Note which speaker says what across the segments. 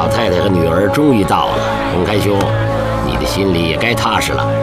Speaker 1: 老太太和女儿终于到了，洪开兄，你的心里也该踏实了。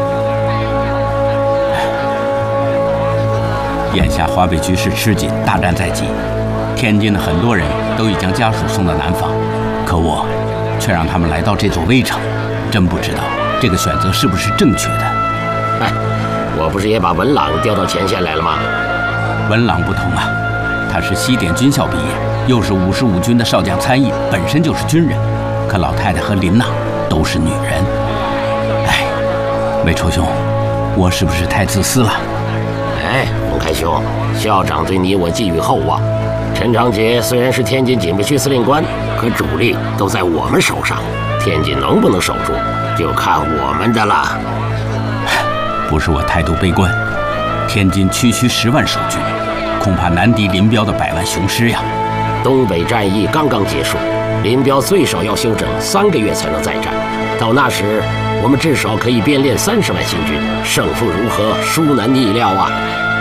Speaker 2: 眼下华北局势吃紧，大战在即，天津的很多人都已将家属送到南方，可我却让他们来到这座危城，真不知道这个选择是不是正确的。
Speaker 1: 哎，我不是也把文朗调到前线来了吗？
Speaker 2: 文朗不同啊，他是西点军校毕业，又是55军的少将参议，本身就是军人。可老太太和林娜都是女人。哎，魏愁兄，我是不是太自私了？
Speaker 1: 哎，洪开兄，校长对你我寄予厚望。陈长捷虽然是天津警备区司令官，可主力都在我们手上，天津能不能守住，就看我们的了。
Speaker 2: 不是我态度悲观，天津区10万守军，恐怕难敌林彪的100万雄师呀。
Speaker 1: 东北战役刚刚结束，林彪最少要休整3个月才能再战，到那时我们至少可以编练30万新军，胜负如何，殊难逆料啊！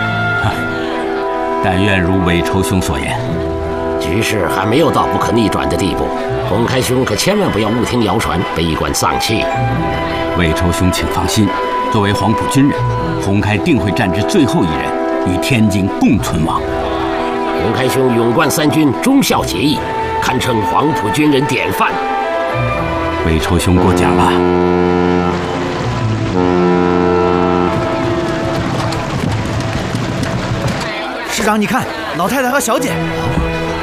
Speaker 2: 但愿如韦愁兄所言，
Speaker 1: 局势还没有到不可逆转的地步，洪开兄可千万不要误听谣传，悲观丧气。
Speaker 2: 韦愁兄请放心，作为黄埔军人，洪开定会站至最后一人，与天津共存亡。
Speaker 1: 洪开兄勇冠3军，忠孝节义，堪称黄埔军人典范。
Speaker 2: 韦愁兄过奖了。
Speaker 3: 师长，你看，老太太和小姐。